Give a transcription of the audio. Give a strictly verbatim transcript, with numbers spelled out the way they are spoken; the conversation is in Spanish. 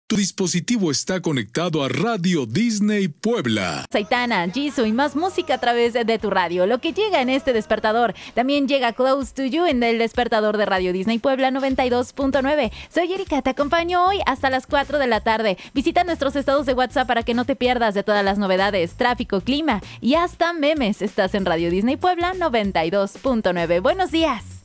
Tu dispositivo está conectado a Radio Disney Puebla. Saitana, Jisoo y más música a través de tu radio. Lo que llega en este despertador. También llega Close to You en el despertador de Radio Disney Puebla noventa y dos punto nueve. Soy Erika, te acompaño hoy hasta las cuatro de la tarde. Visita nuestros estados de WhatsApp para que no te pierdas de todas las novedades, tráfico, clima y hasta memes. Estás en Radio Disney Puebla noventa y dos punto nueve. Buenos días.